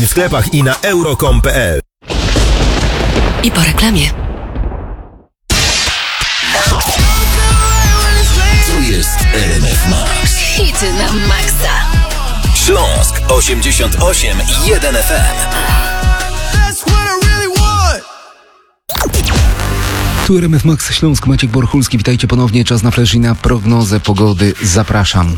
w sklepach i na euro.com.pl. I po reklamie. To jest RMF Max. Hity na maksa. Śląsk 88,1 FM. Tu RMF Max Śląsk, Maciek Borchulski. Witajcie ponownie. Czas na flash i na prognozę pogody. Zapraszam.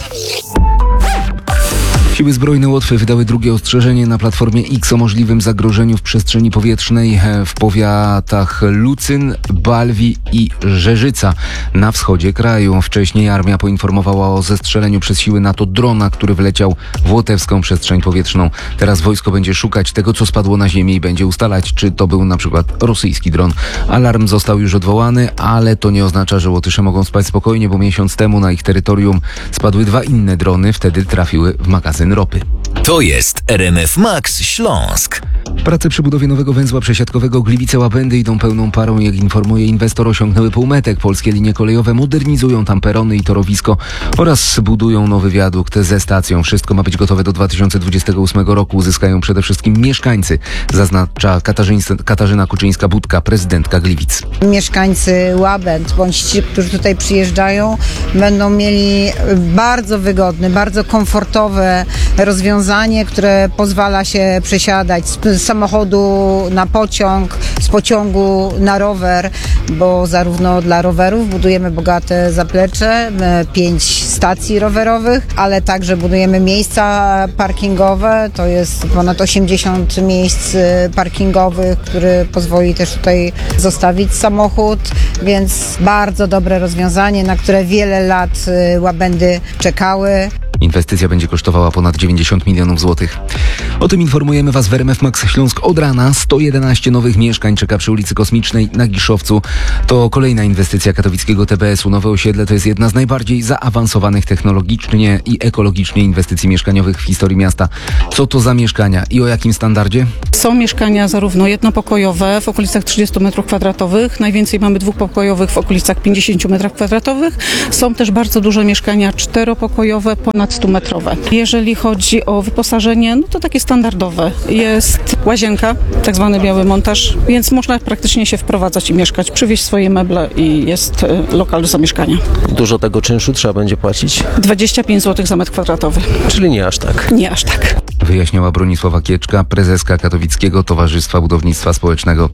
Siły Zbrojne Łotwy wydały drugie ostrzeżenie na Platformie X o możliwym zagrożeniu w przestrzeni powietrznej w powiatach Lucyn, Balwi i Żerzyca na wschodzie kraju. Wcześniej armia poinformowała o zestrzeleniu przez siły NATO drona, który wleciał w łotewską przestrzeń powietrzną. Teraz wojsko będzie szukać tego, co spadło na ziemię i będzie ustalać, czy to był na przykład rosyjski dron. Alarm został już odwołany, ale to nie oznacza, że Łotysze mogą spać spokojnie, bo miesiąc temu na ich terytorium spadły dwa inne drony, wtedy trafiły w magazyn ropy. To jest RMF Max Śląsk. Prace przy budowie nowego węzła przesiadkowego Gliwice-Łabędy idą pełną parą. Jak informuje inwestor, osiągnęły półmetek. Polskie linie kolejowe modernizują tam perony i torowisko oraz budują nowy wiadukt ze stacją. Wszystko ma być gotowe do 2028 roku. Uzyskają przede wszystkim mieszkańcy, zaznacza Katarzyna Kuczyńska-Budka, prezydentka Gliwic. Mieszkańcy Łabęd bądź ci, którzy tutaj przyjeżdżają, będą mieli bardzo wygodne, bardzo komfortowe rozwiązanie, które pozwala się przesiadać z samochodu na pociąg, z pociągu na rower, bo zarówno dla rowerów budujemy bogate zaplecze, 5 stacji rowerowych, ale także budujemy miejsca parkingowe. To jest ponad 80 miejsc parkingowych, który pozwoli też tutaj zostawić samochód, więc bardzo dobre rozwiązanie, na które wiele lat Łabędy czekały. Inwestycja będzie kosztowała ponad 90 milionów złotych. O tym informujemy Was w RMF Max Śląsk od rana. 111 nowych mieszkań czeka przy ulicy Kosmicznej na Giszowcu. To kolejna inwestycja katowickiego TBS-u. Nowe osiedle to jest jedna z najbardziej zaawansowanych technologicznie i ekologicznie inwestycji mieszkaniowych w historii miasta. Co to za mieszkania i o jakim standardzie? Są mieszkania zarówno jednopokojowe w okolicach 30 m2. Najwięcej mamy dwupokojowych w okolicach 50 m2. Są też bardzo duże mieszkania czteropokojowe, ponad 100-metrowe. Jeżeli chodzi o wyposażenie, no to takie standardowe. Jest łazienka, tak zwany biały montaż, więc można praktycznie się wprowadzać i mieszkać, przywieźć swoje meble i jest lokal do zamieszkania. Dużo tego czynszu trzeba będzie płacić? 25 zł za metr kwadratowy. Czyli nie aż tak? Nie aż tak. Wyjaśniała Bronisława Kieczka, prezeska Katowickiego Towarzystwa Budownictwa Społecznego.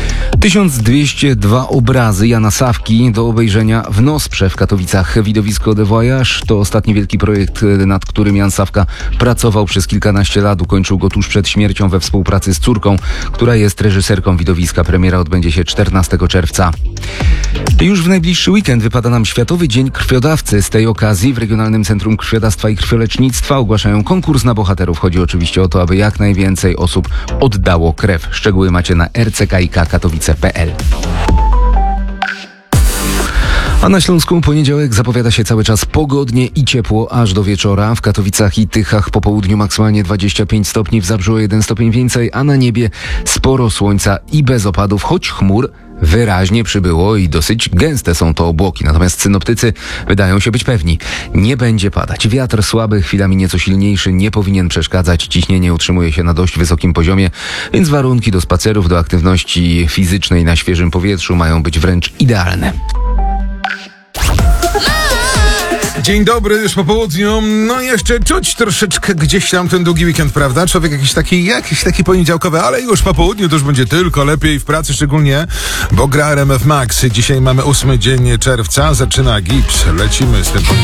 1202 obrazy Jana Sawki do obejrzenia w Nosprze w Katowicach. Widowisko The Voyage to ostatni wielki projekt, nad którym Jan Sawka pracował przez kilkanaście lat. Ukończył go tuż przed śmiercią we współpracy z córką, która jest reżyserką widowiska. Premiera odbędzie się 14 czerwca. Już w najbliższy weekend wypada nam Światowy Dzień Krwiodawcy. Z tej okazji w Regionalnym Centrum Krwiodawstwa i Krwiolecznictwa ogłaszają konkurs na bohaterów. Chodzi oczywiście o to, aby jak najwięcej osób oddało krew. Szczegóły macie na rckik.katowice.pl. A na Śląsku poniedziałek zapowiada się cały czas pogodnie i ciepło aż do wieczora. W Katowicach i Tychach po południu maksymalnie 25 stopni, w Zabrzu 1 stopień więcej, a na niebie sporo słońca i bez opadów, choć chmur wyraźnie przybyło i dosyć gęste są to obłoki. Natomiast synoptycy wydają się być pewni. Nie będzie padać. Wiatr słaby, chwilami nieco silniejszy, nie powinien przeszkadzać. Ciśnienie utrzymuje się na dość wysokim poziomie, więc warunki do spacerów, do aktywności fizycznej na świeżym powietrzu mają być wręcz idealne. Dzień dobry, już po południu. No jeszcze czuć troszeczkę gdzieś tam ten długi weekend, prawda? Człowiek jakiś taki poniedziałkowy, ale już po południu to już będzie tylko lepiej w pracy, szczególnie, bo gra RMF Max. Dzisiaj mamy 8 dzień czerwca, zaczyna gips. Lecimy z tym poniedziałkiem.